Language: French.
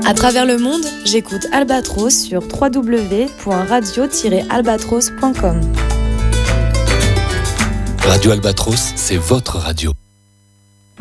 À travers le monde, j'écoute Albatros sur www.radio-albatros.com. Radio Albatros, c'est votre radio.